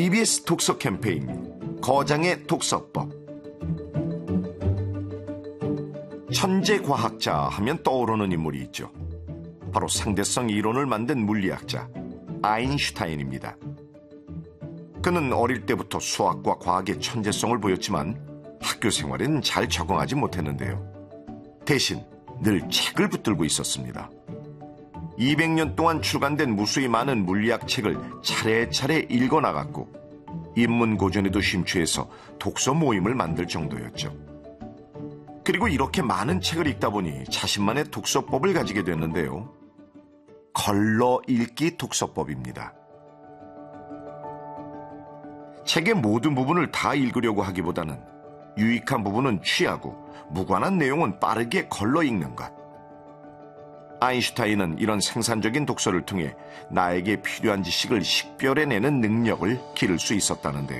EBS 독서 캠페인 거장의 독서법. 천재 과학자 하면 떠오르는 인물이 있죠. 바로 상대성 이론을 만든 물리학자 아인슈타인입니다. 그는 어릴 때부터 수학과 과학의 천재성을 보였지만 학교 생활에는 잘 적응하지 못했는데요. 대신 늘 책을 붙들고 있었습니다. 200년 동안 출간된 무수히 많은 물리학 책을 차례차례 읽어나갔고 인문고전에도 심취해서 독서 모임을 만들 정도였죠. 그리고 이렇게 많은 책을 읽다 보니 자신만의 독서법을 가지게 됐는데요. 걸러 읽기 독서법입니다. 책의 모든 부분을 다 읽으려고 하기보다는 유익한 부분은 취하고 무관한 내용은 빠르게 걸러 읽는 것. 아인슈타인은 이런 생산적인 독서를 통해 나에게 필요한 지식을 식별해내는 능력을 기를 수 있었다는데요.